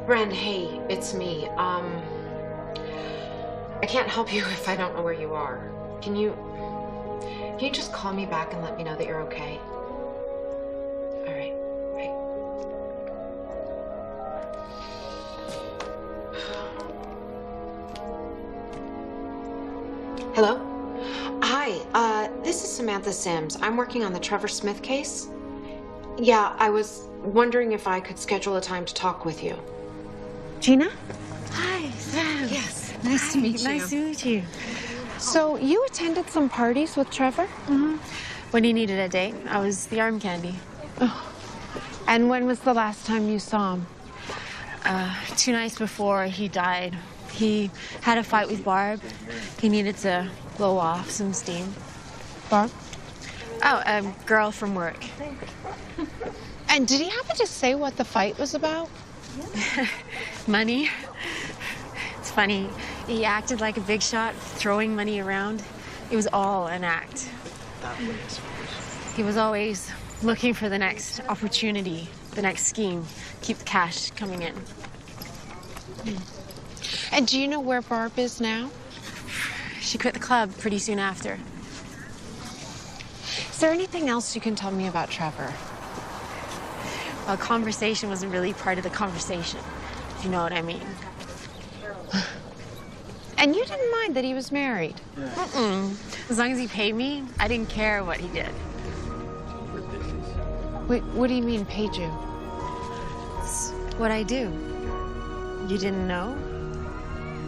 Ren, hey, it's me. I can't help you if I don't know where you are. Can you just call me back and let me know that you're okay? All right, bye. Hello? Hi, this is Samantha Sims. I'm working on the Trevor Smith case. Yeah, I was wondering if I could schedule a time to talk with you. Gina? Hi, Sam. Yes. Nice to meet you. Nice to meet you. So you attended some parties with Trevor? Mm-hmm. When he needed a date, I was the arm candy. Oh. And when was the last time you saw him? 2 nights before he died. He had a fight with Barb. He needed to blow off some steam. Barb? Oh, a girl from work. And did he happen to say what the fight was about? Money. It's funny. He acted like a big shot, throwing money around. It was all an act. He was always looking for the next opportunity, the next scheme, keep the cash coming in. And do you know where Barb is now? She quit the club pretty soon after. Is there anything else you can tell me about Trevor? Well, conversation wasn't really part of the conversation, if you know what I mean. And you didn't mind that he was married? Mm-mm. As long as he paid me, I didn't care what he did. Wait, what do you mean, paid you? It's what I do. You didn't know?